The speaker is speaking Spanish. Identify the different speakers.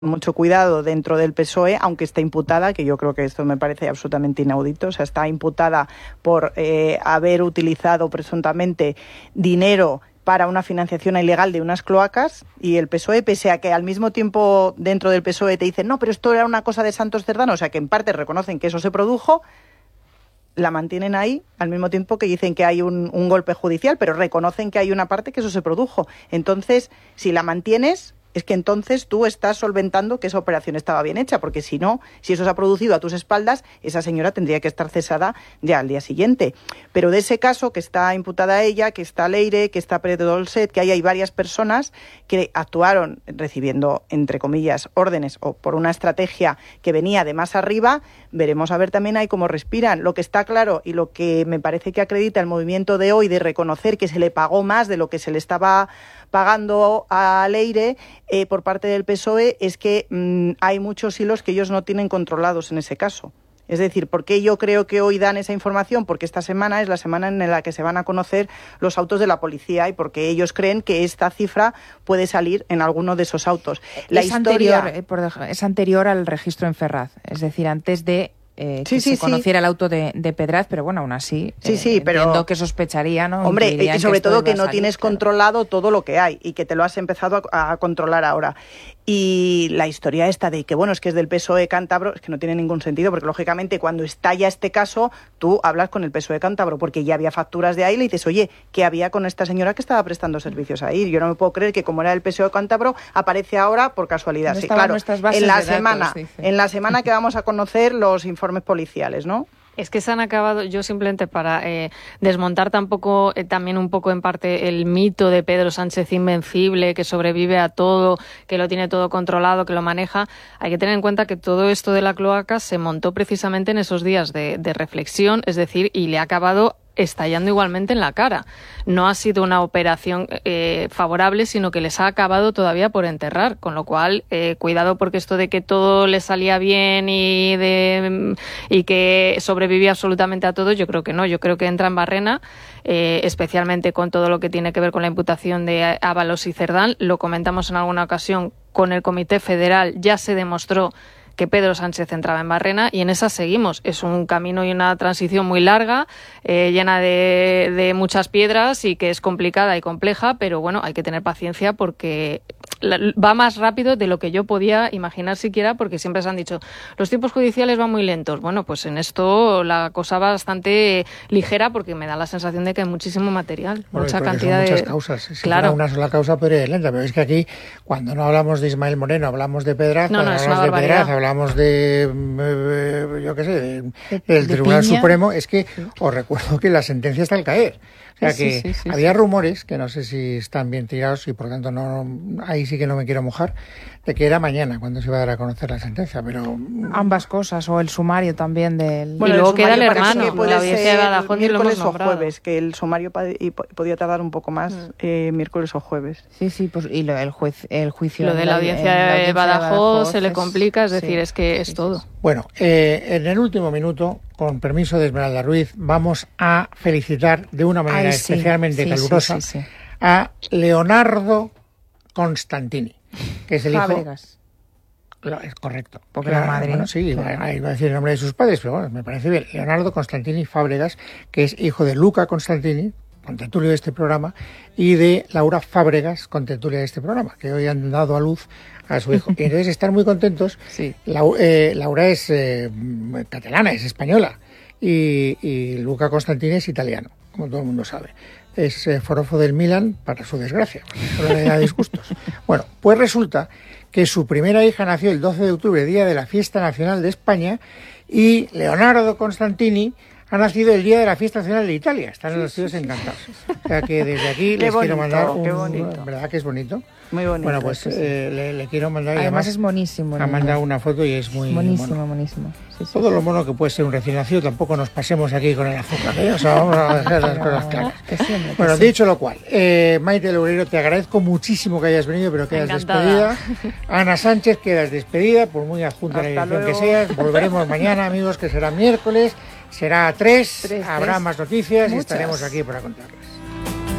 Speaker 1: mucho cuidado dentro del PSOE, aunque está imputada, que yo creo que esto me parece absolutamente inaudito, o sea, está imputada por haber utilizado presuntamente dinero para una financiación ilegal de unas cloacas, y el PSOE, pese a que al mismo tiempo dentro del PSOE te dicen no, pero esto era una cosa de Santos Cerdán, o sea, que en parte reconocen que eso se produjo, la mantienen ahí al mismo tiempo que dicen que hay un golpe judicial, pero reconocen que hay una parte que eso se produjo. Entonces, si la mantienes, es que entonces tú estás solventando que esa operación estaba bien hecha, porque si no, si eso se ha producido a tus espaldas, esa señora tendría que estar cesada ya al día siguiente. Pero de ese caso, que está imputada ella, que está Leire, que está Pérez Dolcet, que ahí hay varias personas que actuaron recibiendo, entre comillas, órdenes o por una estrategia que venía de más arriba, veremos a ver también ahí cómo respiran. Lo que está claro y lo que me parece que acredita el movimiento de hoy de reconocer que se le pagó más de lo que se le estaba pagando a Leire por parte del PSOE es que hay muchos hilos que ellos no tienen controlados en ese caso. Es decir, ¿por qué yo creo que hoy dan esa información? Porque esta semana es la semana en la que se van a conocer los autos de la policía y porque ellos creen que esta cifra puede salir en alguno de esos autos.
Speaker 2: Es anterior al registro en Ferraz, es decir, antes de se conociera el auto de Pedraz, pero bueno, aún así entiendo que sospecharía, ¿no?
Speaker 1: Hombre, y sobre todo que no tienes controlado todo lo que hay y que te lo has empezado a controlar ahora. Y la historia esta de que, bueno, es que es del PSOE cántabro, es que no tiene ningún sentido, porque lógicamente cuando estalla este caso, tú hablas con el PSOE cántabro, porque ya había facturas de ahí, le dices, oye, ¿qué había con esta señora que estaba prestando servicios ahí? Yo no me puedo creer que como era el PSOE cántabro, aparece ahora por casualidad.
Speaker 2: No
Speaker 1: sí, claro,
Speaker 2: en
Speaker 1: la semana que vamos a conocer los informes policiales, ¿no?
Speaker 3: Es que se han acabado, yo simplemente para desmontar también un poco en parte el mito de Pedro Sánchez invencible, que sobrevive a todo, que lo tiene todo controlado, que lo maneja, hay que tener en cuenta que todo esto de la cloaca se montó precisamente en esos días de reflexión, es decir, y le ha acabado estallando igualmente en la cara. No ha sido una operación favorable, sino que les ha acabado todavía por enterrar, con lo cual cuidado, porque esto de que todo les salía bien y que sobrevivía absolutamente a todo, yo creo que no, yo creo que entra en barrena, especialmente con todo lo que tiene que ver con la imputación de Ábalos y Cerdán. Lo comentamos en alguna ocasión con el Comité Federal, ya se demostró que Pedro Sánchez entraba en barrena y en esa seguimos. Es un camino y una transición muy larga, llena de muchas piedras y que es complicada y compleja, pero bueno, hay que tener paciencia porque va más rápido de lo que yo podía imaginar siquiera, porque siempre se han dicho los tiempos judiciales van muy lentos. Bueno, pues en esto la cosa va bastante ligera, porque me da la sensación de que hay muchísimo material, mucha cantidad
Speaker 4: de muchas causas. Si
Speaker 3: claro,
Speaker 4: fuera una sola causa podría ir lenta, pero es que aquí cuando no hablamos de Ismael Moreno, hablamos de Pedraz, hablamos de yo qué sé, del Tribunal Supremo, es que os recuerdo que la sentencia está al caer. O sea que había rumores, que no sé si están bien tirados y por tanto ahí sí que no me quiero mojar, de que era mañana cuando se iba a dar a conocer la sentencia, pero...
Speaker 2: Ambas cosas, o el sumario también del...
Speaker 3: Bueno, y luego queda el hermano,
Speaker 1: la audiencia de Badajoz, miércoles o jueves, que el sumario podía tardar un poco más, miércoles o jueves.
Speaker 2: Sí, pues y el juicio...
Speaker 3: Lo de la audiencia de Badajoz se le complica, es decir, es que es todo.
Speaker 4: Bueno, en el último minuto, con permiso de Esmeralda Ruiz, vamos a felicitar de una manera especialmente calurosa a Leonardo Constantini, que es el
Speaker 2: Fábregas.
Speaker 4: hijo... Es correcto.
Speaker 2: Porque la madre...
Speaker 4: Bueno, sí, iba a decir el nombre de sus padres, pero bueno, me parece bien. Leonardo Constantini Fábregas, que es hijo de Luca Constantini, contertulio de este programa, y de Laura Fábregas, contertulia de este programa, que hoy han dado a luz a su hijo. Y entonces están muy contentos.
Speaker 2: Sí.
Speaker 4: Laura es catalana, es española, y Luca Constantini es italiano, como todo el mundo sabe. Es forofo del Milan, para su desgracia, solo le da disgustos. Bueno, pues resulta que su primera hija nació el 12 de octubre, día de la Fiesta Nacional de España, y Leonardo Constantini ha nacido el día de la Fiesta Nacional de Italia. Están los tíos encantados. O sea que desde aquí les quiero mandar ¿verdad que es bonito?
Speaker 1: Muy bonito.
Speaker 4: Bueno, pues le quiero mandar...
Speaker 2: Además es monísimo.
Speaker 4: Ha mandado una foto y es muy...
Speaker 2: Monísimo.
Speaker 4: Todo lo mono que puede ser un recién nacido, tampoco nos pasemos aquí con el azúcar, ¿eh? O sea, vamos a dejar las cosas claras. Bueno, dicho lo cual, Maite Loureiro, te agradezco muchísimo que hayas venido, pero quedas despedida. Ana Sánchez, quedas despedida, por muy adjunta la dirección que seas. Volveremos mañana, amigos, que será miércoles, será a 3, habrá más noticias y estaremos aquí para contarlas.